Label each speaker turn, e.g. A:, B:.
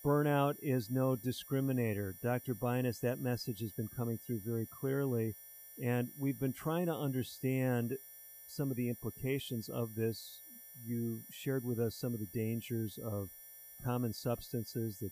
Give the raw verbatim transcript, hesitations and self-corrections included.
A: burnout is no discriminator. Doctor Binus, that message has been coming through very clearly, and we've been trying to understand some of the implications of this. You shared with us some of the dangers of common substances that